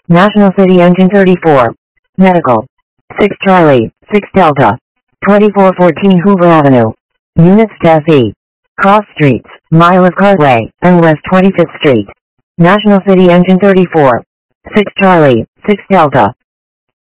National City Engine 34. Medical. 6 Charlie, 6 Delta. 2414 Hoover Avenue. Units Tessie. Cross Streets, mile of Cartway, and West 25th Street. National City Engine 34. 6 Charlie, 6 Delta.